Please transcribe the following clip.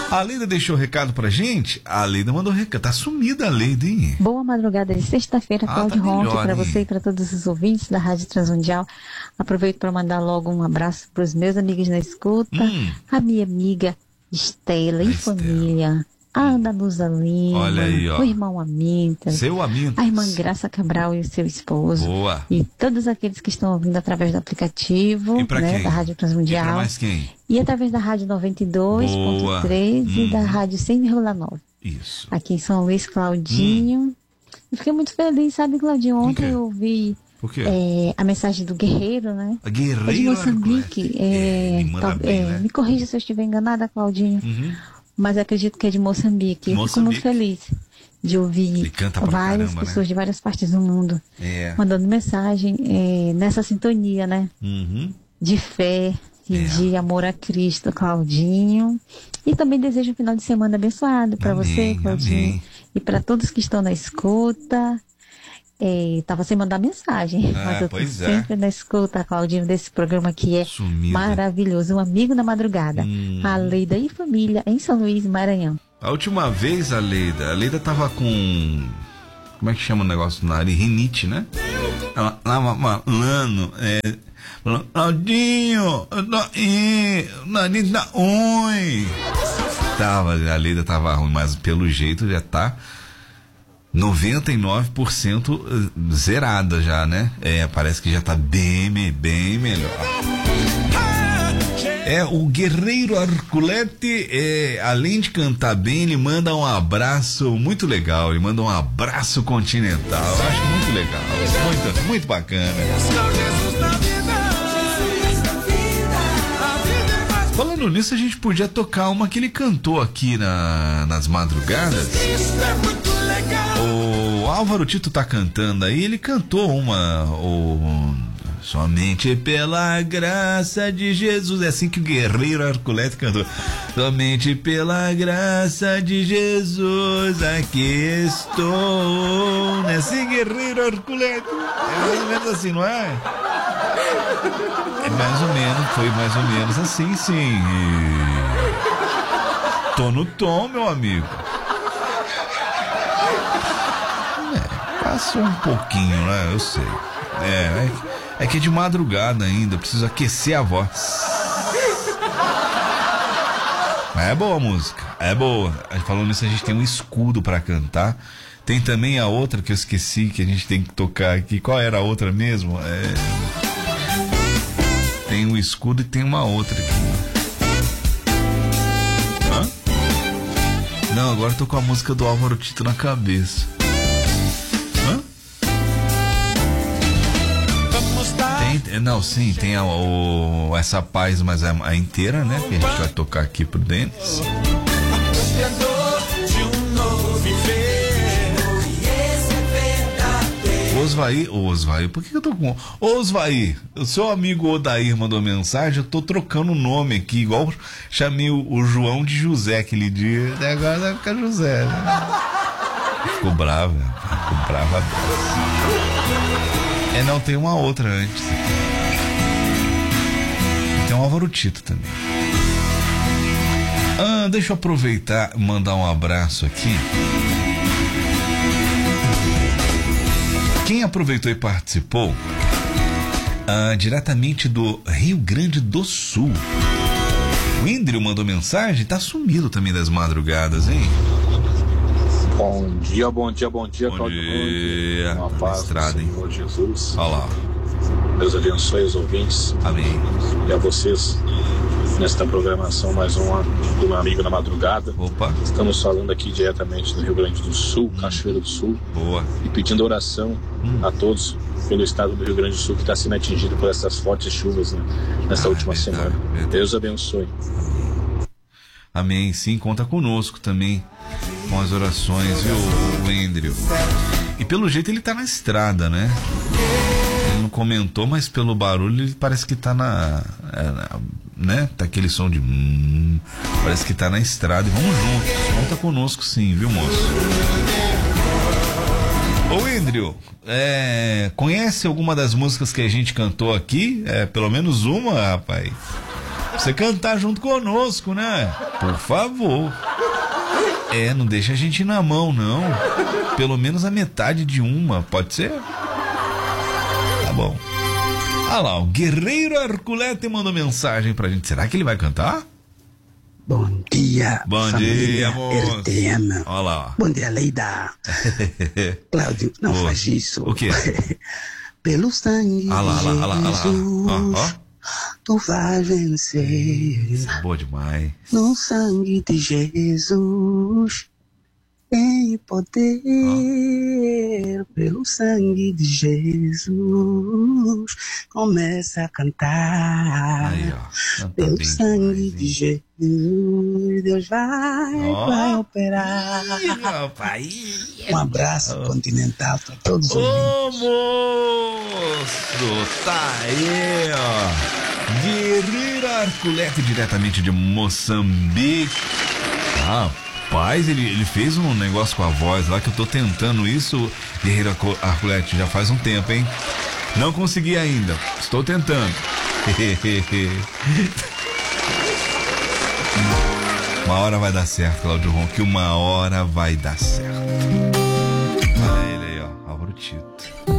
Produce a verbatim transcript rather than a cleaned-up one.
A Leida deixou recado pra gente? A Leida mandou recado. Tá sumida a Leida, hein? Boa madrugada de sexta-feira, Ah, Cláudio tá Ronque, melhor, para hein? você e para todos os ouvintes da Rádio Transmundial. Aproveito para mandar logo um abraço para os meus amigos na escuta, Hum. a minha amiga Estela A e Estela. família, a Ana Luza Lima, Olha aí, ó. o irmão Aminta, Seu amigo. a irmã Graça Cabral e o seu esposo. Boa. E todos aqueles que estão ouvindo através do aplicativo, E pra né, quem? da Rádio E pra Transmundial. mais quem? E através da Rádio noventa e dois Boa. ponto três e Hum. da Rádio cem vírgula nove. Isso. Aqui em São Luís, Claudinho. Eu fiquei muito feliz, sabe, Claudinho? Por Ontem quê? eu ouvi Por quê? é, a mensagem do Guerreiro, né? A É de Guerreira. Moçambique. É, É, ele manda tal- bem, é, né? Me corrija se eu estiver enganada, Claudinho. Uhum. Mas acredito que é de Moçambique. Eu fico Moçambique. muito feliz de ouvir Ele canta pra várias caramba, pessoas né? de várias partes do mundo É. mandando mensagem é, nessa sintonia, né? Uhum. De fé e É. de amor a Cristo, Claudinho. E também desejo um final de semana abençoado para você, Amém, Claudinho. amém. E para todos que estão na escuta. É, tava sem mandar mensagem, Ah, mas eu tô pois é. sempre na escuta, Claudinho, desse programa que é Sumida. maravilhoso. Um amigo na madrugada. Hum. A Leida e família em São Luís, Maranhão. A última vez, a Leida, a Leida tava com... Como é que chama o negócio do nariz? Rinite, né? Ela tava falando, é... falando, Claudinho, eu tô aí, o nariz tá ruim. Tava, a Leida tava ruim, mas pelo jeito já tá noventa e nove por cento zerada já, né? É, parece que já tá bem, bem melhor. É, o Guerreiro Arculete, é, além de cantar bem, ele manda um abraço muito legal, ele manda um abraço continental. Eu acho muito legal, muito, muito bacana. Falando nisso, a gente podia tocar uma que ele cantou aqui na, nas madrugadas. O Álvaro Tito tá cantando aí, ele cantou uma... O, somente pela graça de Jesus. É assim que o Guerreiro Arculete cantou. Somente pela graça de Jesus aqui estou. Né? Assim, Guerreiro Arculete. É mais ou menos assim, não é? É mais ou menos, foi mais ou menos assim, sim. E... Tô no tom, meu amigo. É, passou um pouquinho, né? Eu sei. É, é É que é de madrugada ainda, preciso aquecer a voz. Mas é boa a música, é boa. Falando nisso, a gente tem um escudo pra cantar. Tem também a outra que eu esqueci, que a gente tem que tocar aqui. Qual era a outra mesmo? É... Tem um escudo e tem uma outra aqui. Hã? Não, agora eu tô com a música do Álvaro Tito na cabeça. Tem, não, sim, tem a, o, essa paz, mas a, a inteira, né? Que a gente vai tocar aqui pro Denis. Osvaí, Osvaí, por que, que eu tô com... Osvaí, o seu amigo Odair mandou mensagem, eu tô trocando o nome aqui, igual chamei o, o João de José aquele dia, agora vai ficar José, né? Ficou bravo, ficou brava. É, não, tem uma outra antes. Tem um Álvaro Tito também. Ah, deixa eu aproveitar e mandar um abraço aqui. Quem aproveitou e participou ah, diretamente do Rio Grande do Sul. O Indrio mandou mensagem, tá sumido também das madrugadas, hein? Bom dia, bom dia, bom dia, Bom Cláudio dia. Uma Tá na paz estrada, do hein? Senhor Jesus. Olha lá. Deus abençoe os ouvintes. Amém. E a vocês nesta programação, mais uma do meu amigo na madrugada. Opa. Estamos falando aqui diretamente do Rio Grande do Sul, hum. Cachoeira do Sul. Boa. E pedindo oração hum. a todos pelo estado do Rio Grande do Sul que está sendo atingido por essas fortes chuvas, né, nessa ah, última é verdade, semana. Verdade. Deus abençoe. Amém. Sim, conta conosco também com as orações, viu, o Andrew? E pelo jeito ele tá na estrada, né? Ele não comentou, mas pelo barulho ele parece que tá na... É, né? Tá aquele som de... Hum, parece que tá na estrada. E vamos juntos. Conta conosco sim, viu, moço? Ô, Andrew, é, conhece alguma das músicas que a gente cantou aqui? É, pelo menos uma, rapaz. Pra você cantar junto conosco, né? Por favor. É, não deixa a gente na mão, não. Pelo menos a metade de uma, pode ser? Tá bom. Ah lá, o Guerreiro Arculete mandou mensagem pra gente. Será que ele vai cantar? Bom dia, Bom dia, moço. R T M. Olha lá. Bom dia, Leida. Cláudio, não Boa. faz isso. O quê? Pelo sangue Ah lá, de ah lá, ah lá, ah lá. Jesus, Ó, ó. tu vais vencer. Boa demais. No sangue de Jesus tem poder. Pelo sangue de Jesus começa a cantar. Aí, ó. Canta Pelo bem sangue demais, de hein? Jesus, Deus vai, Ó. vai operar. Ih, rapaz. Um abraço continental para todos os Ô, ouvintes. moço, tá aí, ó. Guerreiro Arculete, diretamente de Moçambique. Rapaz, ele, ele fez um negócio com a voz lá que eu tô tentando isso, Guerreiro Arculete, já faz um tempo, hein? Não consegui ainda, estou tentando. Uma hora vai dar certo, Cláudio Ronco, uma hora vai dar certo. Olha ele aí, ó, Álvaro Tito.